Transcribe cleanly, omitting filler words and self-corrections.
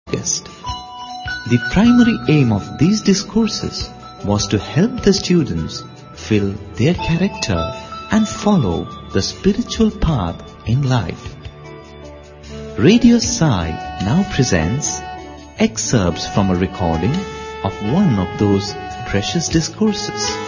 August. The primary aim of these discourses was to help the students fill their character and follow the spiritual path in life. Radio Sai now presents excerpts from a recording of one of those precious discourses.